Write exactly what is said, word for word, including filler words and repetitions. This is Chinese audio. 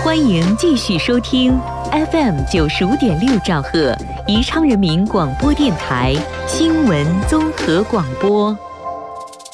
欢迎继续收听 F M 九十五点六兆赫宜昌人民广播电台新闻综合广播。